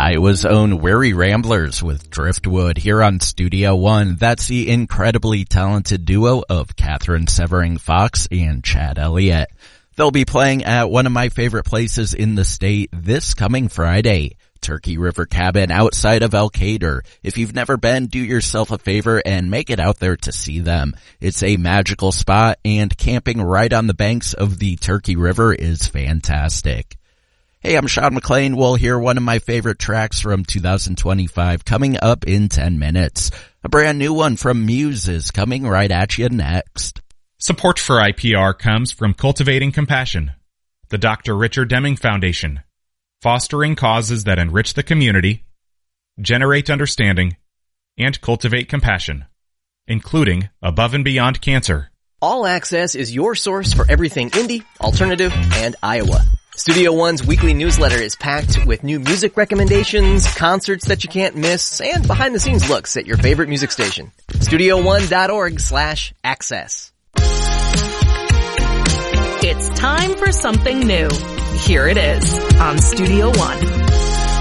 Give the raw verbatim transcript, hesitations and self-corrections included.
Iowa's own Weary Ramblers with Driftwood here on Studio One. That's the incredibly talented duo of Catherine Severing-Fox and Chad Elliott. They'll be playing at one of my favorite places in the state this coming Friday, Turkey River Cabin outside of Elkader. If you've never been, do yourself a favor and make it out there to see them. It's a magical spot, and camping right on the banks of the Turkey River is fantastic. Hey, I'm Sean McLean. We'll hear one of my favorite tracks from two thousand twenty-five coming up in ten minutes. A brand new one from Muse is coming right at you next. Support for I P R comes from Cultivating Compassion, the Doctor Richard Deming Foundation, fostering causes that enrich the community, generate understanding, and cultivate compassion, including Above and Beyond Cancer. All Access is your source for everything indie, alternative, and Iowa. Studio One's weekly newsletter is packed with new music recommendations, concerts that you can't miss, and behind-the-scenes looks at your favorite music station. studio one dot org slash access. It's time for something new. Here it is on Studio One.